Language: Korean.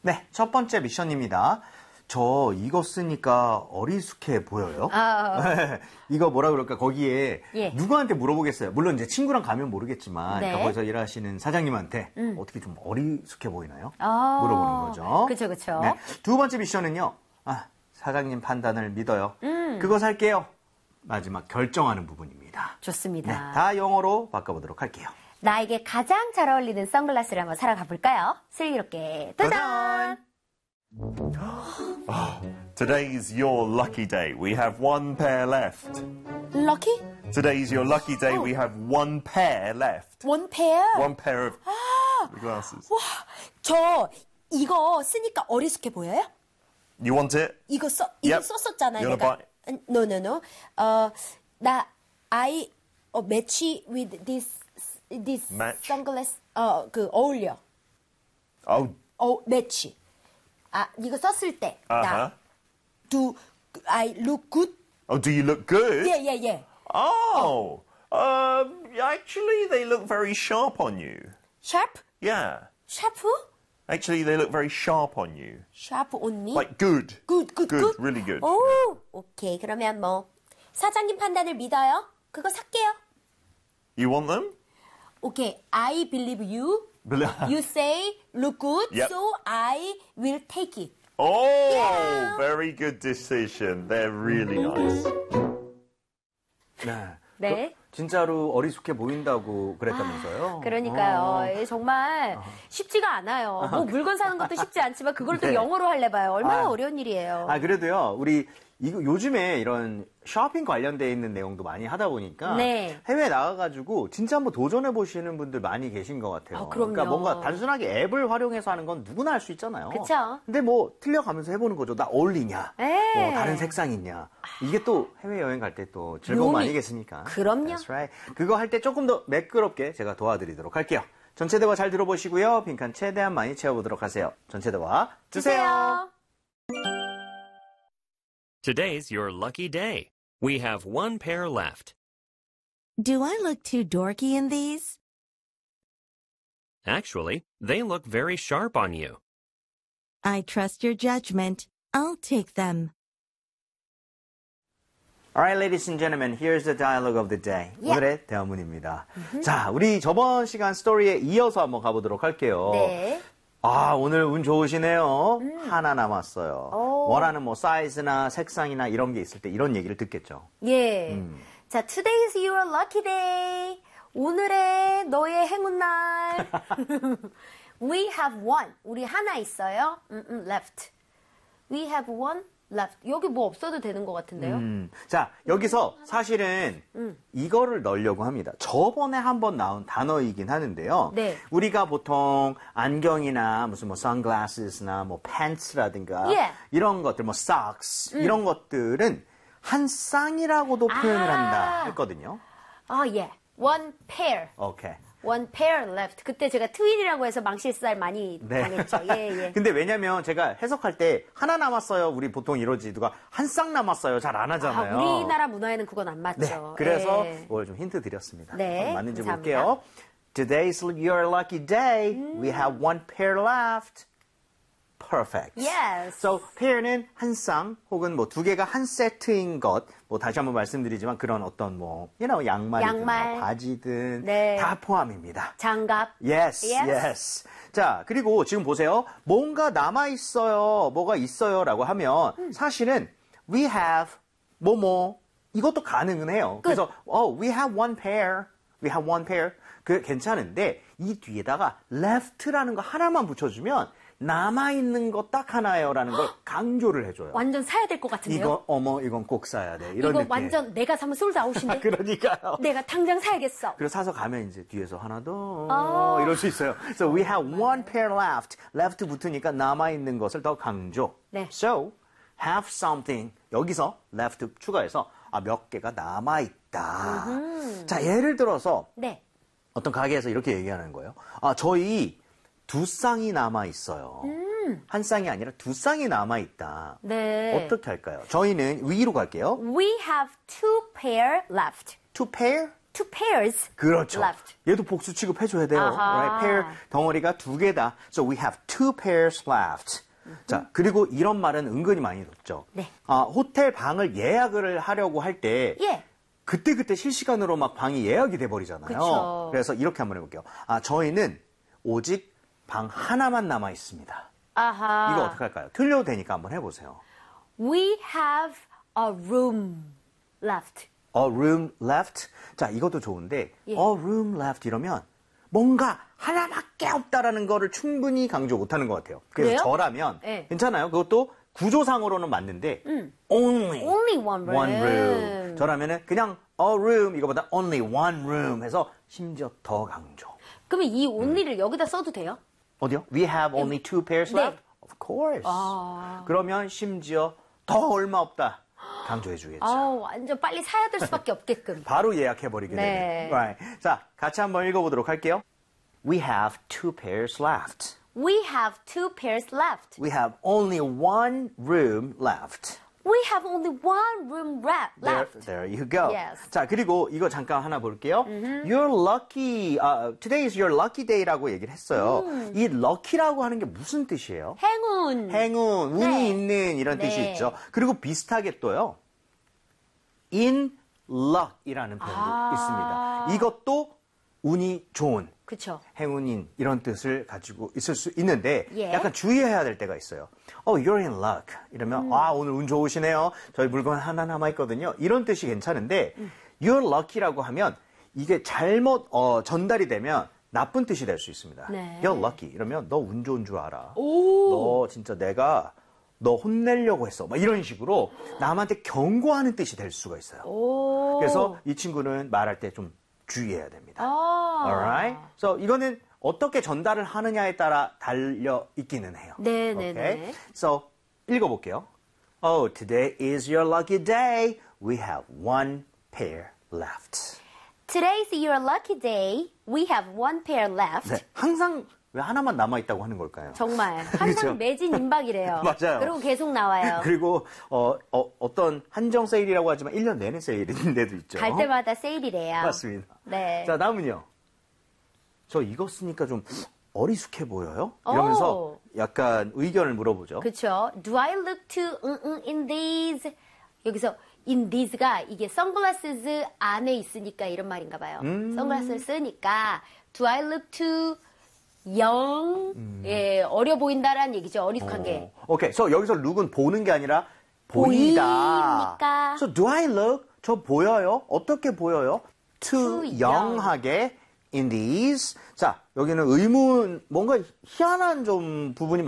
네, 첫 번째 미션입니다. 저 이거 쓰니까 어리숙해 보여요? 이거 뭐라 그럴까? 거기에 누구한테 물어보겠어요? 물론 이제 친구랑 가면 모르겠지만 그러니까 거기서 일하시는 사장님한테 어떻게 좀 어리숙해 보이나요? 물어보는 거죠. 그렇죠. 네, 두 번째 미션은요. 사장님 판단을 믿어요. 그거 살게요. 마지막 결정하는 부분입니다. 좋습니다. 네, 다 영어로 바꿔보도록 할게요. 나에게 가장 잘 어울리는 선글라스를 한번 사러 가볼까요? 슬기롭게 도전! Today's your lucky day. We have one pair left. Lucky? Today's your lucky day. We have one pair left. One pair? One pair of glasses. 와, 저 이거 쓰니까 어리숙해 보여요? You want it? 이거 Yep. 썼었잖아요. You wanna 내가. No. I match with this Match? sunglass. 어울려. match. 이거 썼을 때. Do I look good? Oh, do you look good? Yeah. Oh, actually, they look very sharp on you. Sharp? Yeah. Sharp? Actually, they look very sharp on you. Sharp on me? Like good. Good. Really good. 오, 오케이. 그러면 사장님 판단을 믿어요. 그거 살게요. You want them? Okay, I believe you. You say look good, Yep. so I will take it. Oh, very good decision. They're really nice. 네. 진짜로 어리숙해 보인다고 그랬다면서요? 그러니까요. 정말 쉽지가 않아요. 물건 사는 것도 쉽지 않지만 그걸 또 영어로 하려봐요. 얼마나 어려운 일이에요. 그래도요, 우리 요즘에 이런 쇼핑 관련돼 있는 내용도 많이 하다 보니까 해외에 나가가지고 진짜 한번 도전해 보시는 분들 많이 계신 것 같아요. 그럼요. 그러니까 뭔가 단순하게 앱을 활용해서 하는 건 누구나 할 수 있잖아요. 그쵸. 근데 틀려가면서 해보는 거죠. 나 어울리냐? 다른 색상 있냐? 이게 또 해외 여행 갈 때 또 즐거움 아니겠습니까? 그럼요. That's right. 그거 할 때 조금 더 매끄럽게 제가 도와드리도록 할게요. 전체 대화 잘 들어보시고요. 빈칸 최대한 많이 채워보도록 하세요. 전체 대화 주세요. Today's your lucky day. We have one pair left. Do I look too dorky in these? Actually, they look very sharp on you. I trust your judgment. I'll take them. Alright, ladies and gentlemen, here's the dialogue of the day. 오늘의 대화문입니다. 자, 우리 저번 시간 스토리에 이어서 한번 가보도록 할게요. 네. 오늘 운 좋으시네요. 하나 남았어요. 원하는 사이즈나 색상이나 이런 게 있을 때 이런 얘기를 듣겠죠. 예. 자, today's your lucky day. 오늘의 너의 행운 날. We have one. 우리 하나 있어요. left. We have one left. 여기 없어도 되는 것 같은데요? 자, 여기서 사실은 이거를 넣으려고 합니다. 저번에 한번 나온 단어이긴 하는데요. 네. 우리가 보통 안경이나 무슨 sunglasses나 pants라든가 이런 것들, socks 이런 것들은 한 쌍이라고도 표현을 한다 했거든요. 예. One pair. 오케이. One pair left. 그때 제가 트윈이라고 해서 망실살 많이 당했죠. 예. 근데 왜냐면 제가 해석할 때 하나 남았어요. 우리 보통 이러지. 누가 한 쌍 남았어요. 잘 안 하잖아요. 우리나라 문화에는 그건 안 맞죠. 네, 그래서 오늘 좀 힌트 드렸습니다. 네, 맞는지 감사합니다. 볼게요. Today's your lucky day. We have one pair left. Perfect. Yes. So, pair는 한 쌍 혹은 두 개가 한 세트인 것. 다시 한번 말씀드리지만 그런 어떤 양말이든 바지든 다 포함입니다. 장갑. Yes. 자, 그리고 지금 보세요. 뭔가 남아 있어요. 뭐가 있어요라고 하면 사실은 we have 이것도 가능은 해요. 그래서 we have one pair. We have one pair. 그 괜찮은데 이 뒤에다가 left라는 거 하나만 붙여주면 남아있는 거 딱 하나예요라는 걸 강조를 해줘요. 완전 사야 될 것 같은데요? 이건 꼭 사야 돼. 이런 이거 느낌. 완전 내가 사면 솔드아웃인데? 그러니까요. 내가 당장 사야겠어. 그래서 사서 가면 이제 뒤에서 하나 더 이럴 수 있어요. So we have one pair left. left 붙으니까 남아있는 것을 더 강조. 네. So have something. 여기서 left 추가해서 몇 개가 남아있다. 자, 예를 들어서 어떤 가게에서 이렇게 얘기하는 거예요. 저희 2쌍이 남아있어요. 한 쌍이 아니라 2쌍이 남아있다. 네. 어떻게 할까요? 저희는 위로 갈게요. We have two pair left. Two pair? two pairs 그렇죠. left. 얘도 복수 취급해줘야 돼요. 아하. Right? pair 덩어리가 두 개다. So we have two pairs left. 자, 그리고 이런 말은 은근히 많이 듣죠. 네. 호텔 방을 예약을 하려고 할 때 예. 그때 실시간으로 막 방이 예약이 돼 버리잖아요. 그쵸. 그래서 이렇게 한번 해볼게요. 저희는 오직 방 하나만 남아 있습니다. 아하. 이거 어떻게 할까요? 틀려도 되니까 한번 해보세요. We have a room left. A room left. 자, 이것도 좋은데 예. a room left 이러면 뭔가 하나밖에 없다라는 거를 충분히 강조 못하는 것 같아요. 그래서 그래요? 저라면 네. 괜찮아요. 그것도 구조상으로는 맞는데 only one room. 저라면은 그냥 a room 이거보다 only one room 해서 심지어 더 강조. 그러면 이 only를 여기다 써도 돼요? 어디요? We have only two pairs 네. left? Of course. 그러면 심지어 더 얼마 없다 강조해 주겠죠. 완전 빨리 사야 될 수밖에 없게끔. 바로 예약해버리게 네. 되네요. Right. 자, 같이 한번 읽어보도록 할게요. We have two pairs left. We have two pairs left. We have only one room left. We have only one room left. There you go. Yes. 자, 그리고 이거 잠깐 하나 볼게요. You're lucky. Today is your lucky day라고 얘기를 했어요. 이 lucky라고 하는 게 무슨 뜻이에요? 행운. 행운, 운이 네. 있는 이런 네. 뜻이 있죠. 그리고 비슷하게 또요. in luck이라는 표현도 있습니다. 이것도 운이 좋은, 그쵸. 행운인 이런 뜻을 가지고 있을 수 있는데 예. 약간 주의해야 될 때가 있어요. You're in luck. 이러면 오늘 운 좋으시네요. 저희 물건 하나 남아있거든요. 이런 뜻이 괜찮은데 You're lucky라고 하면 이게 잘못 전달이 되면 나쁜 뜻이 될 수 있습니다. 네. You're lucky. 이러면 너 운 좋은 줄 알아. 너 진짜 내가 너 혼내려고 했어. 막 이런 식으로 남한테 경고하는 뜻이 될 수가 있어요. 그래서 이 친구는 말할 때 좀 주의해야 됩니다. Alright? So 이거는 어떻게 전달을 하느냐에 따라 달려 있기는 해요. 네네네. Okay? So 읽어볼게요. Today is your lucky day. We have one pair left. Today's your lucky day. We have one pair left. 네, 항상 왜 하나만 남아있다고 하는 걸까요? 정말 그죠? 항상 매진 임박이래요. 맞아요. 그리고 계속 나와요. 그리고 어떤 한정 세일이라고 하지만 1년 내내 세일인 데도 있죠. 갈 때마다 세일이래요. 맞습니다. 네. 자, 다음은요. 저 이거 쓰니까 좀 어리숙해 보여요? 이러면서 약간 의견을 물어보죠. 그렇죠. Do I look too in these? 여기서 in these가 이게 선글라스 안에 있으니까 이런 말인가 봐요. 선글라스를 쓰니까 do I look too young? 예, 어려 보인다라는 얘기죠. 어리숙한 게. 오케이. So 여기서 look은 보는 게 아니라 보이다. 보이니까. So do I look? 저 보여요? 어떻게 보여요? Too Too young하게 in these. 자, 여기는 의문, 뭔가 희한한 좀 부분이